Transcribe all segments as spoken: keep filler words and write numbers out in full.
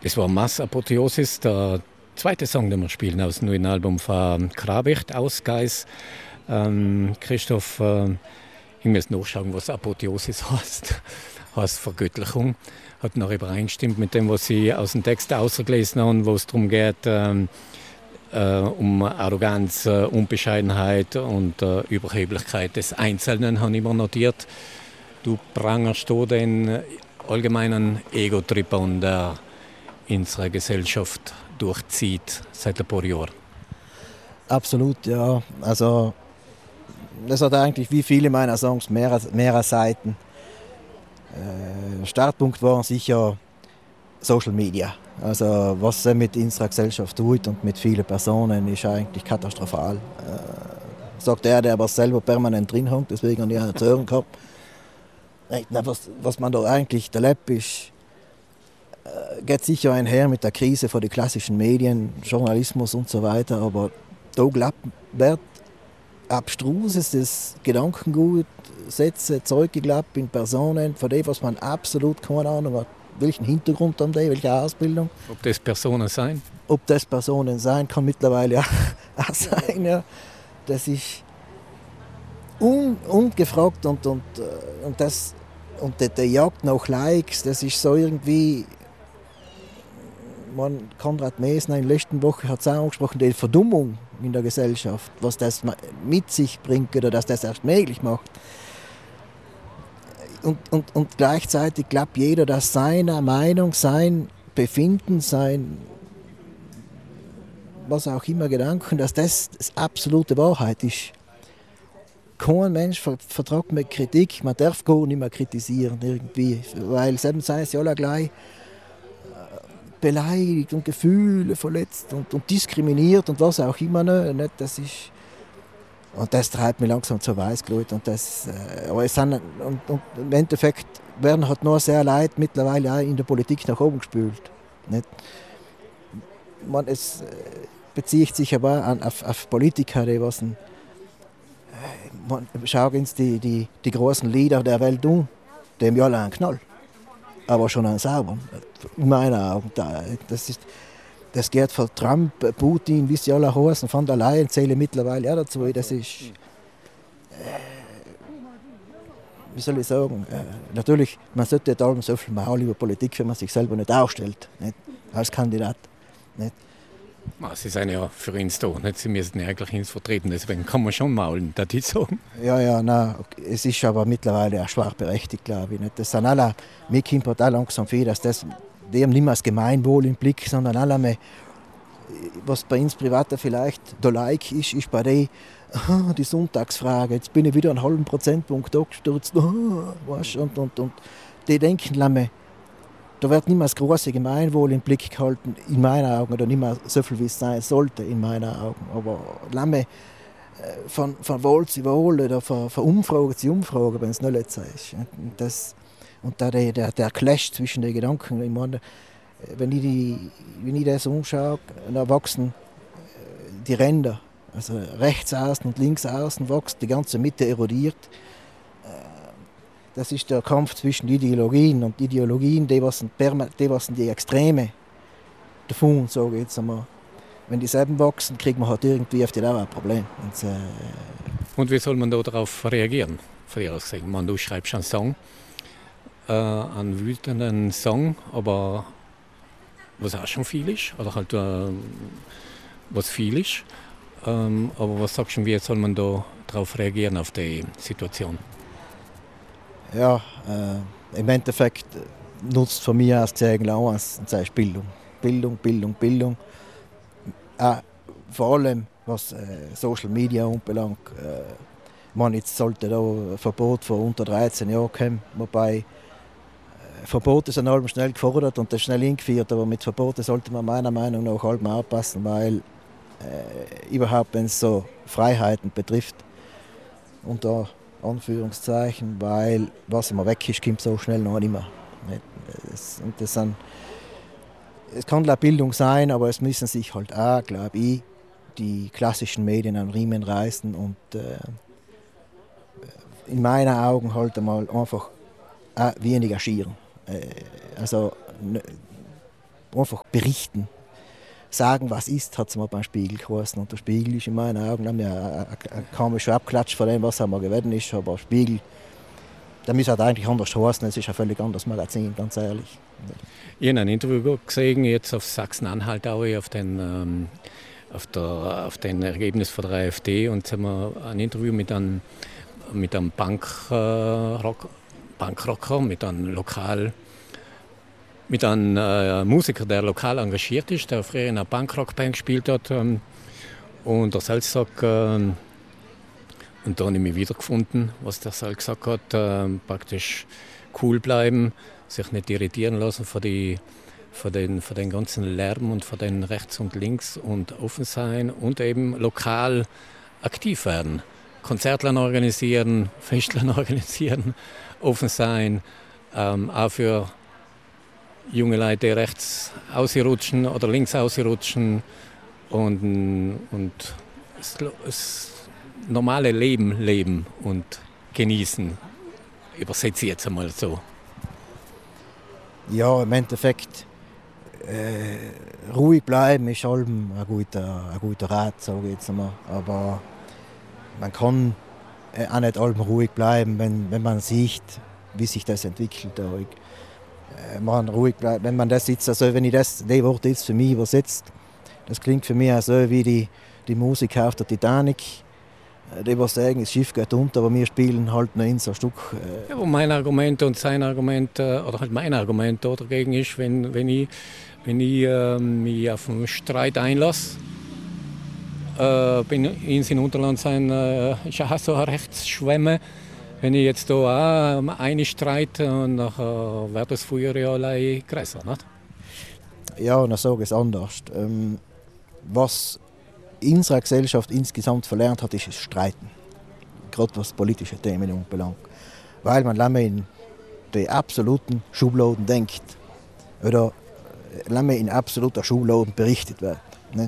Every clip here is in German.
Das war Mass Apotheosis, der zweite Song, den wir spielen aus dem neuen Album von Krabicht, Ausgeis. Ähm, Christoph, äh, ich muss nachschauen, was Apotheosis heißt. Heißt Vergöttlichung. Hat noch übereingestimmt mit dem, was Sie aus dem Text ausgelesen haben, wo es darum geht, ähm, äh, um Arroganz, äh, Unbescheidenheit und äh, Überheblichkeit des Einzelnen, habe ich mir notiert. Du prangerst da den allgemeinen Ego-Trip an, der unsere Gesellschaft durchzieht seit ein paar Jahren. Absolut, ja. Also, das hat eigentlich wie viele meiner Songs mehrere, mehrere Seiten. Äh, Startpunkt war sicher Social Media. Also, was er mit unserer Gesellschaft tut und mit vielen Personen, ist eigentlich katastrophal. Äh, sagt er, der aber selber permanent drin hängt, deswegen habe ich auch nicht zu hören gehabt. Was, was man da eigentlich erlebt, ist, äh, geht sicher einher mit der Krise von den klassischen Medien, Journalismus und so weiter, aber da glaubt, wird abstruses Gedankengut, Sätze, Zeug geglaubt in Personen, von dem, was man absolut keine Ahnung hat, welchen Hintergrund haben die, welche Ausbildung. Ob das Personen sein? Ob das Personen sein, kann mittlerweile auch, auch sein, ja. Das ist un, ungefragt und, und, und das und der, der Jagd nach Likes, das ist so irgendwie, man, Konrad Mesner in der letzten Woche hat es auch angesprochen, die Verdummung in der Gesellschaft, was das mit sich bringt oder dass das erst möglich macht. Und, und, und gleichzeitig glaubt jeder, dass seine Meinung, sein Befinden, sein was auch immer Gedanken, dass das die absolute Wahrheit ist. Kein Mensch vertragt mit Kritik, man darf gar nicht mehr kritisieren irgendwie, weil selbst sei es ja alle gleich beleidigt und Gefühle verletzt und, und diskriminiert und was auch immer nicht. Das ist, und das treibt mich langsam zur Weißglut. Und, das, äh, aber es sind, und, und im Endeffekt werden halt nur sehr Leute mittlerweile auch in der Politik nach oben gespült. Nicht? Man, es äh, bezieht sich aber an, auf, auf Politiker, die was ein, äh, man, schau uns die, die, die großen Leader der Welt um, die haben ja alle einen Knall. Aber schon einen sauberen, in meinen Augen. Das, ist, das geht von Trump, Putin, wie sie alle heißen, von der Leyen zähle mittlerweile auch dazu. Das ist, äh, wie soll ich sagen, äh, natürlich, man sollte nicht allem so viel Maul über Politik, wenn man sich selber nicht aufstellt, nicht? Als Kandidat. Nicht? Sie sind ja für uns da, nicht? Sie müssen ja eigentlich uns vertreten, deswegen kann man schon maulen, das ist so. Ja, ja, nein, okay. Es ist aber mittlerweile auch schwach berechtigt, glaube ich. Nicht? Das sind alle, mir kommt auch langsam viel, dass das, die haben nicht mehr das Gemeinwohl im Blick, sondern alle mehr, was bei uns Privaten vielleicht der Like ist, ist bei denen die Sonntagsfrage. Jetzt bin ich wieder einen halben Prozentpunkt abgestürzt. Weißt, und, und, und die denken, lamme, da wird nicht mehr das große Gemeinwohl im Blick gehalten, in meinen Augen, oder nicht mehr so viel, wie es sein sollte, in meinen Augen. Aber lamme, von, von Wohl zu Wohl oder von, von Umfrage zu Umfrage, wenn es nicht letzter ist. Und, das, und da der, der, der Clash zwischen den Gedanken, ich meine, wenn ich, die, wenn ich das umschaue, dann wachsen die Ränder, also rechts außen und links außen wächst, die ganze Mitte erodiert. Das ist der Kampf zwischen Ideologien und Ideologien, die was sind, die, was sind die Extreme davon, sage ich jetzt einmal. Wenn die selben wachsen, kriegt man halt irgendwie auf die Dauer ein Problem. Und, äh und wie soll man da darauf reagieren? Man, du schreibst einen Song, äh, einen wütenden Song, aber was auch schon viel ist, oder halt äh, was viel ist. Ähm, aber was sagst du, wie soll man da darauf reagieren, auf die Situation? Ja, äh, im Endeffekt nutzt von mir aus gesehen auch eins, und das ist Bildung. Bildung, Bildung, Bildung. Äh, vor allem, was äh, Social Media anbelangt. Äh, man, jetzt sollte da ein Verbot von unter dreizehn Jahren kommen, wobei äh, Verbote sind allem schnell gefordert und das schnell eingeführt, aber mit Verboten sollte man meiner Meinung nach halb aufpassen, weil äh, überhaupt, wenn es so Freiheiten betrifft, unter Anführungszeichen, weil was immer weg ist, kommt so schnell noch nicht mehr. Es, und das sind, es kann eine Bildung sein, aber es müssen sich halt auch, glaube ich, die klassischen Medien an Riemen reißen und äh, in meinen Augen halt einmal einfach auch weniger schieren. Äh, also einfach berichten. Sagen, was ist, hat es mal beim Spiegel geheißen. Und der Spiegel ist in meinen Augen, ja, kann man schon abklatschen von dem, was er mal geworden ist, aber Spiegel, der müsste halt eigentlich anders heißen, es ist ein völlig anderes Magazin, ganz ehrlich. Ich habe ein Interview gesehen, jetzt auf Sachsen-Anhalt auch, auf den, ähm, auf, der, auf den Ergebnis von der AfD, und haben wir ein Interview mit einem, mit einem Punkrock, Punkrocker, mit einem lokal mit einem äh, Musiker, der lokal engagiert ist, der früher in einer Punkrock-Band gespielt hat. Ähm, und der selbst sagt, äh, und da habe ich mich wiedergefunden, was der selbst gesagt hat, äh, praktisch cool bleiben, sich nicht irritieren lassen von, die, von, den, von den ganzen Lärm und von den rechts und links, und offen sein und eben lokal aktiv werden. Konzertler organisieren, Festler organisieren, offen sein, ähm, auch für junge Leute, die rechts ausrutschen oder links ausrutschen, und, und das, das normale Leben leben und genießen. Übersetze ich jetzt einmal so. Ja, im Endeffekt äh, ruhig bleiben ist allem ein guter, ein guter Rat, sage ich jetzt einmal. Aber man kann äh, auch nicht allem ruhig bleiben, wenn, wenn man sieht, wie sich das entwickelt. Äh, man ruhig bleiben, wenn man das jetzt, also wenn ich das, die Wort jetzt für mich übersetzt, das klingt für mich auch so wie die, die Musiker auf der Titanic. Die was sagen, das Schiff geht unter, aber wir spielen halt noch in so ein Stück. Äh ja, aber mein Argument und sein Argument, oder halt mein Argument dagegen ist, wenn, wenn ich, wenn ich äh, mich auf einen Streit einlasse, äh, bin ich in Unterland sein, äh, ist auch so ein Rechtsschwemme. Wenn ich jetzt da auch eine streite, dann wird das Feuer ja allein größer, nicht? Ja, und dann sage ich es anders. Ähm, was unsere Gesellschaft insgesamt verlernt hat, ist das Streiten. Gerade was politische Themen anbelangt. Weil man lange in die absoluten Schubladen denkt. Oder lange in absoluten Schubladen berichtet wird. Nicht?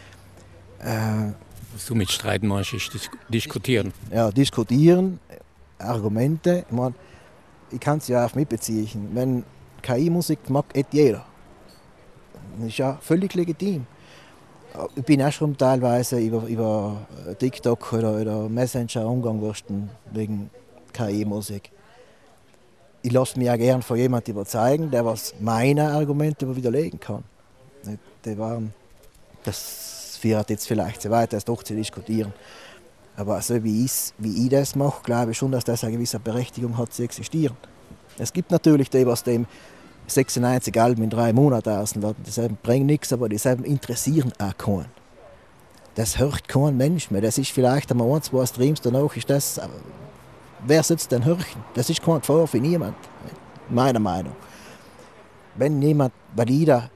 Äh, was du mit Streiten meinst, ist dis- diskutieren. Ja, diskutieren, Argumente. Ich, mein, ich kann es ja auf mich beziehen. Wenn K I-Musik mag, et jeder. Das ist ja völlig legitim. Ich bin auch schon teilweise über, über TikTok oder, oder Messenger umgegangen wegen K I-Musik. Ich lasse mich auch gerne von jemandem überzeugen, der was meine Argumente widerlegen kann. Die waren, das führt jetzt vielleicht so weit, das doch zu diskutieren. Aber so wie, wie ich das mache, glaube ich schon, dass das eine gewisse Berechtigung hat, zu existieren. Es gibt natürlich die, was dem sechsundneunzig Alben in drei Monaten ausladen. Dieselben bringen nichts, aber dieselben interessieren auch keinen. Das hört kein Mensch mehr. Das ist vielleicht einmal ein, zwei Streams, danach ist das. Wer soll es denn hören? Das ist keine Gefahr für niemand, meiner Meinung. Wenn jemand valider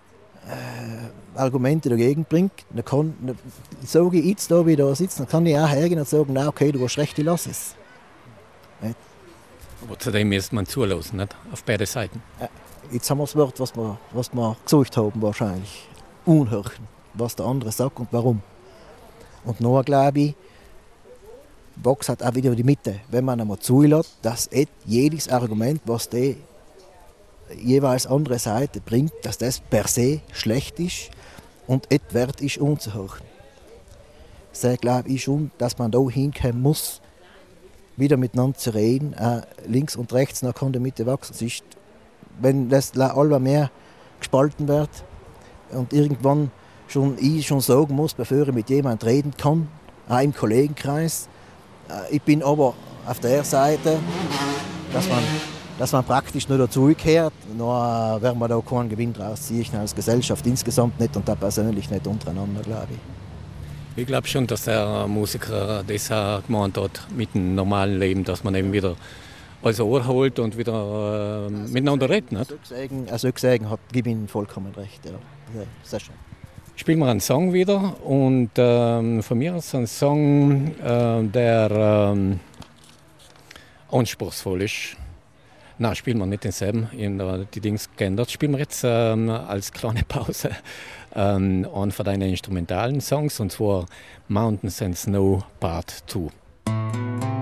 äh, Argumente dagegen bringt, dann kann, dann sage ich jetzt da, wie ich da sitze, dann kann ich auch hergehen und sagen, na okay, du hast recht, ich lass es. Nicht? Aber zudem müsste man zulassen, nicht? Auf beide Seiten. Jetzt haben wir das Wort, was wir, was wir gesucht haben, wahrscheinlich. Unhören, was der andere sagt und warum. Und noch glaube ich, Vox hat auch wieder die Mitte. Wenn man einmal zulässt, dass jedes Argument, was die jeweils andere Seite bringt, dass das per se schlecht ist und et wert ist unzuhören. So glaube ich schon, dass man da hinkommen muss, wieder miteinander zu reden, auch links und rechts nach kann der Mitte wachsen. Ist, wenn das allweil mehr gespalten wird und irgendwann schon ich schon sagen muss, bevor ich mit jemandem reden kann, auch im Kollegenkreis, ich bin aber auf der Seite, dass man, dass man praktisch nur dazugehört, nur werden wir da keinen Gewinn draus ziehen, als Gesellschaft insgesamt nicht und da persönlich nicht untereinander, glaube ich. Ich glaube schon, dass der Musiker das auch gemeint hat mit dem normalen Leben, dass man eben wieder alles Ohr holt und wieder äh, miteinander redet. Nicht? Also ich sagen, hat, gebe Ihnen vollkommen recht. Ja. Ja, sehr schön. Spielen wir einen Song wieder und ähm, von mir ist ein Song, äh, der ähm, anspruchsvoll ist. Nein, spielen wir nicht denselben, ich habe die Dings geändert. Spielen wir jetzt ähm, als kleine Pause ähm, einen von deinen instrumentalen Songs, und zwar Mountains and Snow Part zwei.